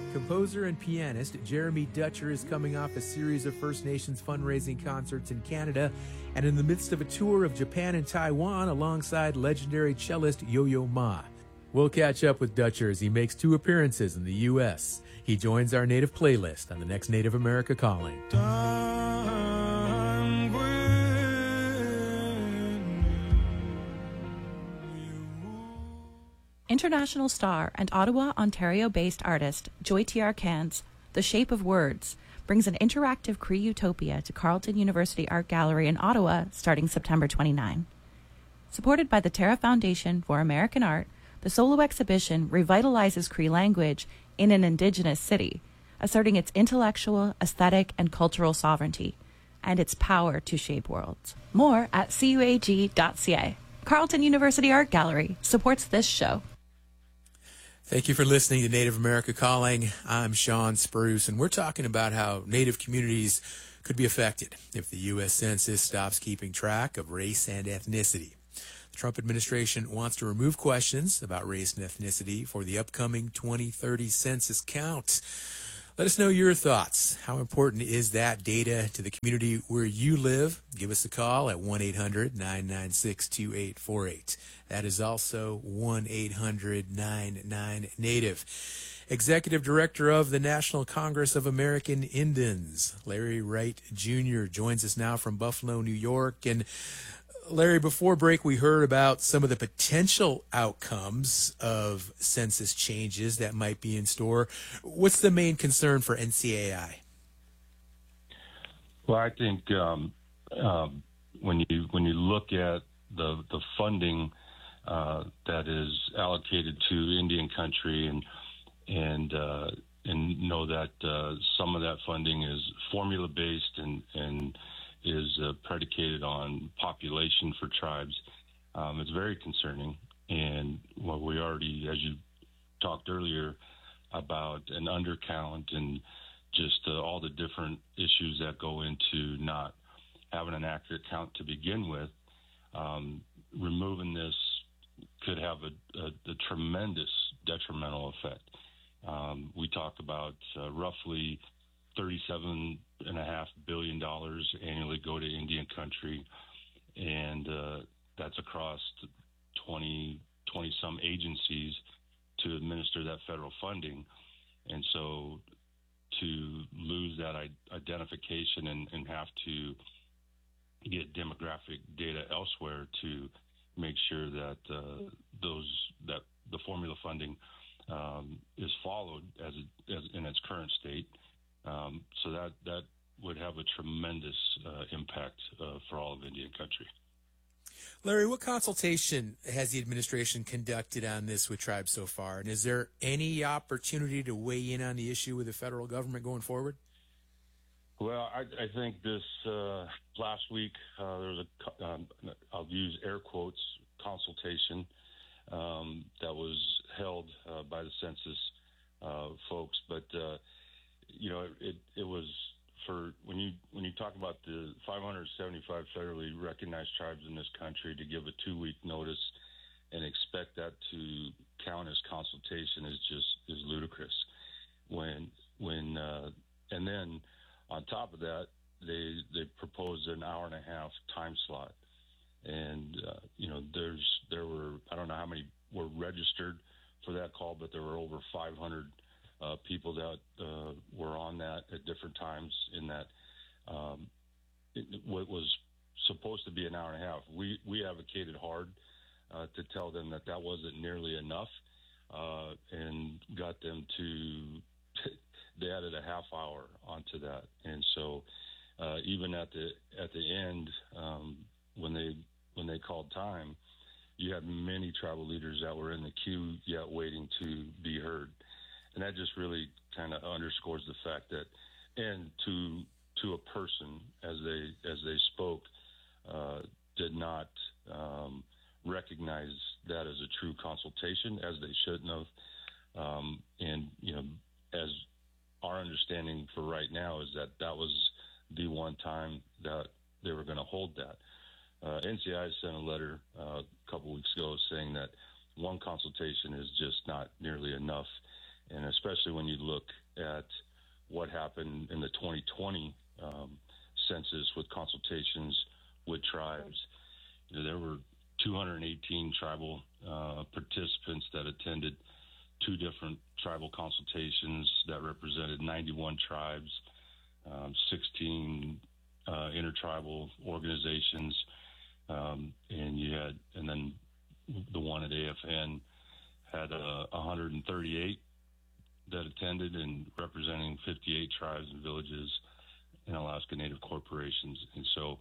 Composer and pianist Jeremy Dutcher is coming off a series of First Nations fundraising concerts in Canada and in the midst of a tour of Japan and Taiwan alongside legendary cellist Yo-Yo Ma. We'll catch up with Dutcher as he makes 2 appearances in the U.S. He joins our Native playlist on the next Native America Calling. International star and Ottawa, Ontario-based artist Joy T. Arcand's The Shape of Words brings an interactive Cree utopia to Carleton University Art Gallery in Ottawa starting September 29. Supported by the Terra Foundation for American Art, the solo exhibition revitalizes Cree language in an Indigenous city, asserting its intellectual, aesthetic, and cultural sovereignty, and its power to shape worlds. More at cuag.ca. Carleton University Art Gallery supports this show. Thank you for listening to Native America Calling. I'm Sean Spruce, and we're talking about how Native communities could be affected if the U.S. Census stops keeping track of race and ethnicity. The Trump administration wants to remove questions about race and ethnicity for the upcoming 2030 census count. Let us know your thoughts. How important is that data to the community where you live? Give us a call at 1-800-996-2848. That is also 1-800-99-NATIVE. Executive Director of the National Congress of American Indians, Larry Wright Jr., joins us now from Buffalo, New York. And Larry, before break, we heard about some of the potential outcomes of census changes that might be in store. What's the main concern for NCAI? Well, I think when you look at the funding that is allocated to Indian country and know that some of that funding is formula based and is predicated on population for tribes. It's very concerning. And what we already, as you talked earlier about an undercount and just all the different issues that go into not having an accurate count to begin with, removing this could have a tremendous detrimental effect. We talk about roughly $37.5 billion annually go to Indian country, and that's across 20 some agencies to administer that federal funding. And so to lose that identification and have to get demographic data elsewhere to make sure that that the formula funding is followed as in its current state. So that would have a tremendous impact for all of Indian country. Larry, what consultation has the administration conducted on this with tribes so far? And is there any opportunity to weigh in on the issue with the federal government going forward? Well, I think this last week there was I'll use air quotes, consultation that was held by the census folks. But, it was for when you talk about the 575 federally recognized tribes in this country, to give a 2-week notice and expect that to count as consultation is ludicrous. And then on top of that, they proposed an hour-and-a-half time slot, and there were, I don't know how many were registered for that call, but there were over 500 people that were on that at different times. In that, what was supposed to be an hour and a half, we advocated hard to tell them that wasn't nearly enough, and got them to. They added a half hour onto that, and so even at the end, when they called time, you had many tribal leaders that were in the queue yet waiting to be heard, and that just really kind of underscores the fact that, and to a person as they spoke, did not recognize that as a true consultation, as they shouldn't have, and as our understanding for right now is that was the one time that they were going to hold that. NCI sent a letter a couple weeks ago saying that one consultation is just not nearly enough, And especially when you look at what happened in the 2020 census with consultations with tribes, there were 218 tribal participants that attended 2 different tribal consultations that represented 91 tribes, 16 intertribal organizations, and then the one at AFN had 138 that attended, and representing 58 tribes and villages and Alaska Native corporations. And so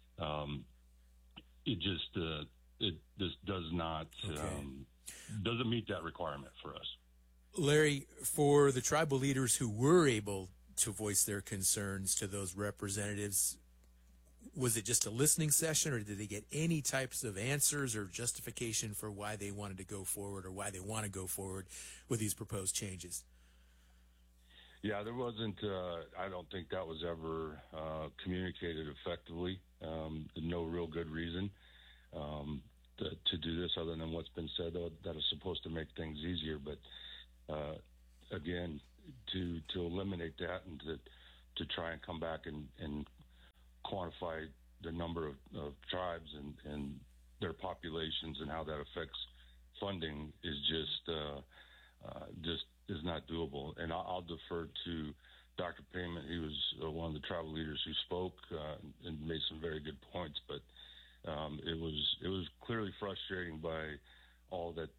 this does not doesn't meet that requirement for us. Larry, for the tribal leaders who were able to voice their concerns to those representatives, was it just a listening session, or did they get any types of answers or justification for why they wanted to go forward, or why they want to go forward with these proposed changes? Yeah, there wasn't. I don't think that was ever communicated effectively. No real good reason to do this, other than what's been said, that is supposed to make things easier. But again, to eliminate that and to try and come back and quantify the number of tribes and their populations and how that affects funding is just is not doable. And I'll defer to Dr. Payment. He was one of the tribal leaders who spoke and made some very good points, but it was clearly frustrating by all that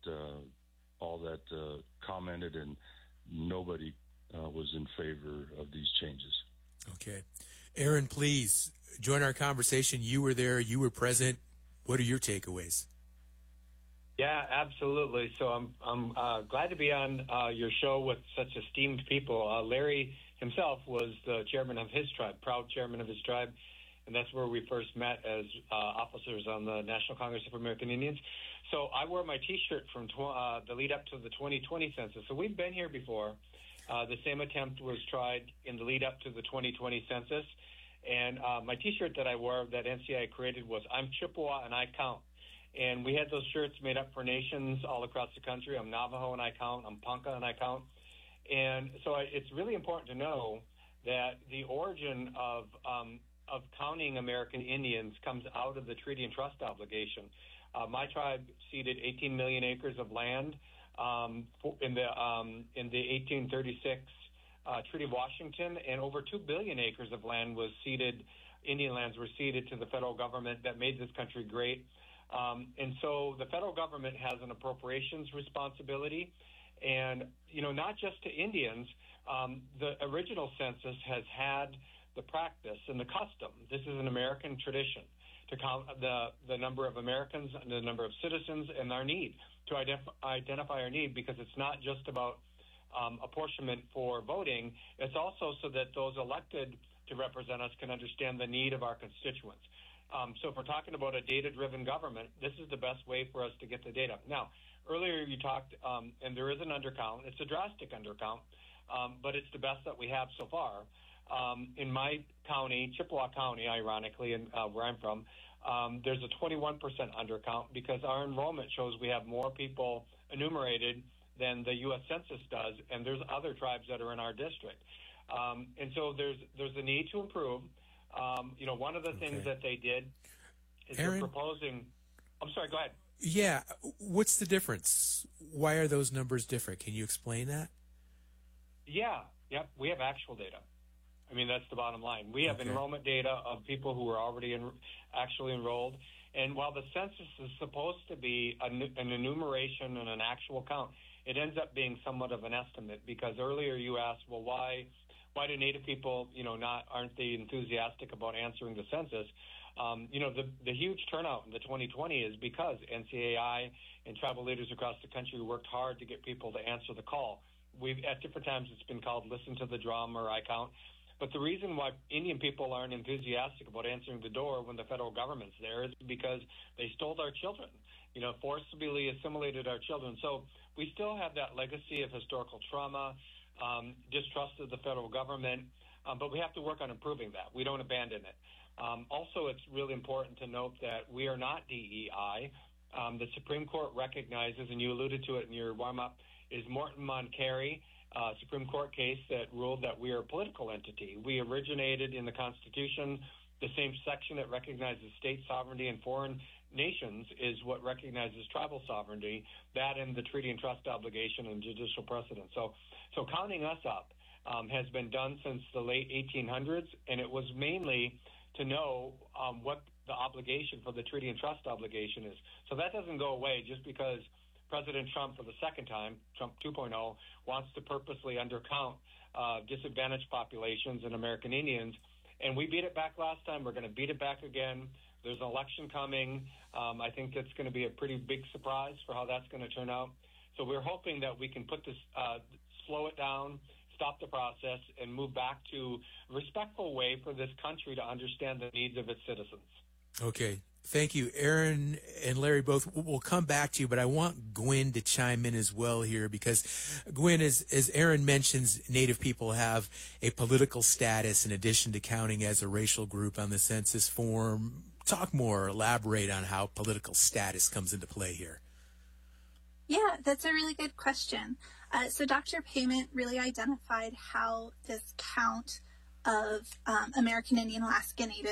commented, and nobody was in favor of these changes. Okay. Aaron, please join our conversation. You were there. You were present. What are your takeaways? Yeah, absolutely. So I'm glad to be on your show with such esteemed people. Larry himself was the chairman of his tribe, proud chairman of his tribe, and that's where we first met as officers on the National Congress of American Indians. So I wore my T-shirt from the lead up to the 2020 census. So we've been here before. The same attempt was tried in the lead up to the 2020 census. And my T-shirt that I wore that NCI created was, "I'm Chippewa and I count." And we had those shirts made up for nations all across the country. I'm Navajo and I count. I'm Ponca and I count. And so it's really important to know that the origin of counting American Indians comes out of the treaty and trust obligation. My tribe ceded 18 million acres of land in the 1836 Treaty of Washington, and over 2 billion acres of land was ceded. Indian lands were ceded to the federal government that made this country great. And so the federal government has an appropriations responsibility, and not just to Indians. The original census has had the practice and the custom. This is an American tradition to count the number of Americans, and the number of citizens, and our need to identify our need, because it's not just about apportionment for voting. It's also so that those elected to represent us can understand the need of our constituents. So if we're talking about a data-driven government, this is the best way for us to get the data. Now, earlier you talked, and there is an undercount. It's a drastic undercount, but it's the best that we have so far. In my county, Chippewa County, ironically, and where I'm from, there's a 21% undercount, because our enrollment shows we have more people enumerated than the U.S. Census does, and there's other tribes that are in our district. And so there's a need to improve. One of the things that they did is Aaron, they're proposing. I'm sorry, go ahead. Yeah. What's the difference? Why are those numbers different? Can you explain that? Yeah. Yep. We have actual data. I mean, that's the bottom line. We have enrollment data of people who are already actually enrolled. And while the census is supposed to be an enumeration and an actual count, it ends up being somewhat of an estimate, because earlier you asked, well, why do Native people, aren't they enthusiastic about answering the census? The huge turnout in the 2020 is because NCAI and tribal leaders across the country worked hard to get people to answer the call. At different times it's been called listen to the drum or I count. But the reason why Indian people aren't enthusiastic about answering the door when the federal government's there is because they stole our children, forcibly assimilated our children. So we still have that legacy of historical trauma, distrust of the federal government, but we have to work on improving that. We don't abandon it. Also, it's really important to note that we are not DEI. The Supreme Court recognizes, and you alluded to it in your warm-up, is Morton Moncari Supreme Court case that ruled that we are a political entity. We originated in the Constitution. The same section that recognizes state sovereignty and foreign nations is what recognizes tribal sovereignty, that and the treaty and trust obligation and judicial precedent. So counting us up has been done since the late 1800s, and it was mainly to know what the obligation for the treaty and trust obligation is. So that doesn't go away just because President Trump, for the second time, Trump 2.0, wants to purposely undercount disadvantaged populations and American Indians. And we beat it back last time. We're going to beat it back again. There's an election coming. I think it's going to be a pretty big surprise for how that's going to turn out. So we're hoping that we can put this, slow it down, stop the process, and move back to a respectful way for this country to understand the needs of its citizens. Okay. Thank you, Aaron and Larry. Both will come back to you, but I want Gwen to chime in as well here because, Gwen, as Aaron mentions, Native people have a political status in addition to counting as a racial group on the census form. Talk more, elaborate on how political status comes into play here. Yeah, that's a really good question. So Dr. Payment really identified how this count of American Indian, Alaska Native